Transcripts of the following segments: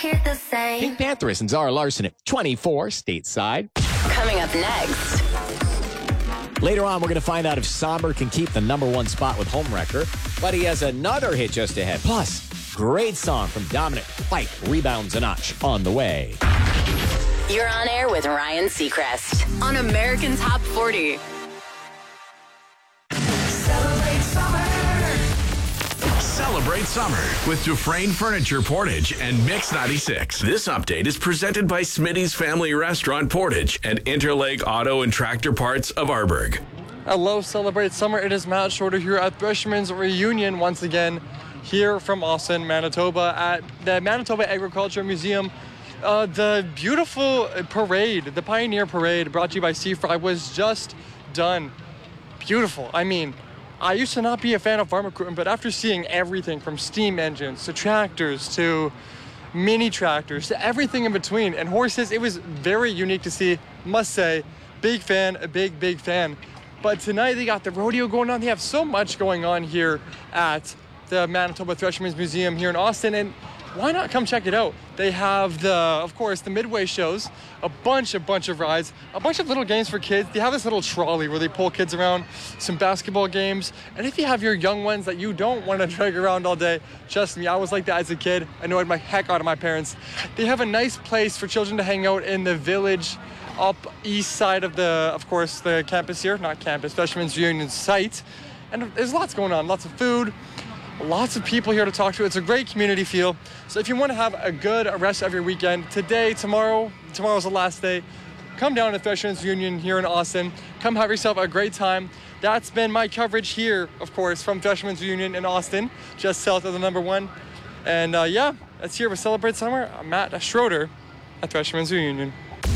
here to say. Pink Pantheress and Zara Larson at 24 stateside. Coming up next. Later on, we're going to find out if Somber can keep the #1 spot with Homewrecker, but he has another hit just ahead. Plus, great song from Dominic Fike, Rebounds a Notch, on the way. You're on air with Ryan Seacrest on American Top 40. Celebrate summer with Dufresne Furniture Portage and Mix 96. This update is presented by Smitty's Family Restaurant Portage and Interlake Auto and Tractor Parts of Arborg. Hello, Celebrate Summer. It is Matt Schroeder here at Thresherman's Reunion once again here from Austin, Manitoba at the Manitoba Agriculture Museum. The beautiful parade, the Pioneer Parade brought to you by Seafry was just done. Beautiful. I mean, I used to not be a fan of farm equipment, but after seeing everything from steam engines to tractors to mini tractors to everything in between and horses, it was very unique to see. Must say, big fan, a big fan. But tonight they got the rodeo going on. They have so much going on here at the Manitoba Thresherman's Museum here in Austin, and why not come check it out? They have of course, the midway shows, a bunch of rides, a bunch of little games for kids. They have this little trolley where they pull kids around, some basketball games. And if you have your young ones that you don't want to drag around all day, trust me, I was like that as a kid. Annoyed my heck out of my parents. They have a nice place for children to hang out in the village up east side of course, the campus here, not campus, Thresherman's Reunion site. And there's lots going on, lots of food, lots of people here to talk to. It's a great community feel. So if you want to have a good rest of your weekend, today, tomorrow's the last day, come down to Thresherman's Reunion here in Austin. Come have yourself a great time. That's been my coverage here, of course, from Thresherman's Reunion in Austin, just south of the #1. And that's here with Celebrate Summer. I'm Matt Schroeder at Thresherman's Reunion.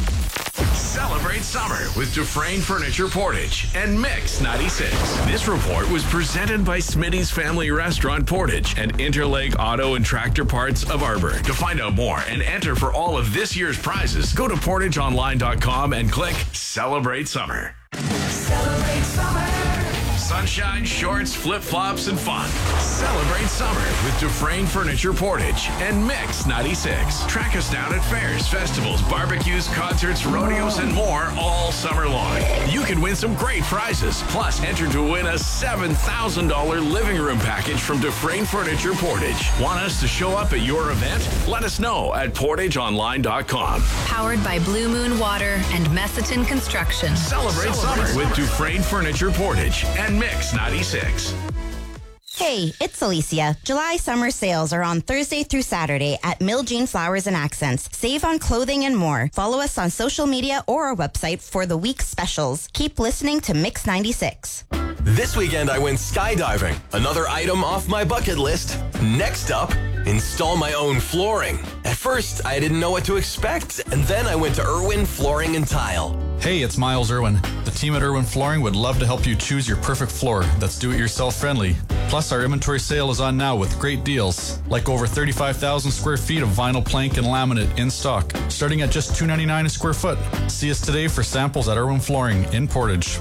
Celebrate summer with Dufresne Furniture Portage and Mix 96. This report was presented by Smitty's Family Restaurant Portage and Interlake Auto and Tractor Parts of Arborg. To find out more and enter for all of this year's prizes, go to portageonline.com and click Celebrate Summer. Celebrate summer. Sunshine, shorts, flip-flops, and fun. Celebrate summer with Dufresne Furniture Portage and Mix 96. Track us down at fairs, festivals, barbecues, concerts, rodeos, and more all summer long. You can win some great prizes. Plus, enter to win a $7,000 living room package from Dufresne Furniture Portage. Want us to show up at your event? Let us know at portageonline.com. Powered by Blue Moon Water and Messiton Construction. Celebrate summer with Dufresne Furniture Portage and Mix 96. Hey, it's Alicia. July summer sales are on Thursday through Saturday at Mill Jean Flowers and Accents. Save on clothing and more. Follow us on social media or our website for the week's specials. Keep listening to Mix 96. This weekend I went skydiving. Another item off my bucket list. Next up, install my own flooring. At first, I didn't know what to expect, and then I went to Irwin Flooring and Tile. Hey, it's Miles Irwin. The team at Irwin Flooring would love to help you choose your perfect floor that's do-it-yourself friendly. Plus, our inventory sale is on now with great deals, like over 35,000 square feet of vinyl plank and laminate in stock, starting at just $2.99 a square foot. See us today for samples at Irwin Flooring in Portage.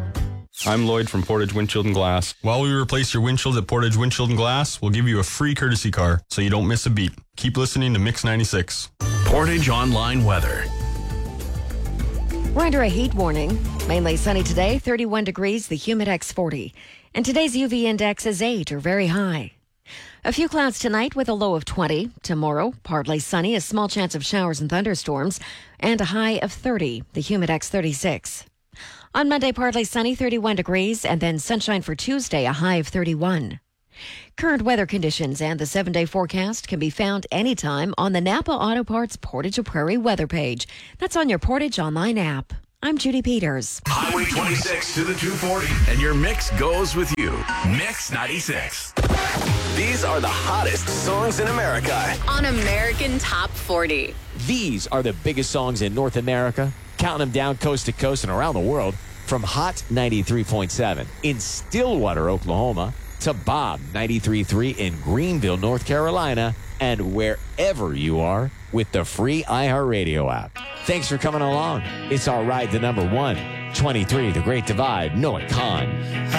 I'm Lloyd from Portage Windshield and Glass. While we replace your windshield at Portage Windshield and Glass, we'll give you a free courtesy car so you don't miss a beat. Keep listening to Mix 96. Portage Online Weather. We're under a heat warning. Mainly sunny today, 31 degrees, the Humidex 40. And today's UV index is 8 or very high. A few clouds tonight with a low of 20. Tomorrow, partly sunny, a small chance of showers and thunderstorms, and a high of 30, the Humidex 36. On Monday, partly sunny, 31 degrees, and then sunshine for Tuesday, a high of 31. Current weather conditions and the 7-day forecast can be found anytime on the Napa Auto Parts Portage of Prairie weather page. That's on your Portage Online app. I'm Judy Peters. Highway 26 to the 240, and your mix goes with you. Mix 96. These are the hottest songs in America. On American Top 40. These are the biggest songs in North America. Counting them down coast to coast and around the world. From Hot 93.7 in Stillwater, Oklahoma, to Bob 93.3 in Greenville, North Carolina, and wherever you are with the free iHeartRadio app. Thanks for coming along. It's our ride to #1, 23, The Great Divide, Noah Khan.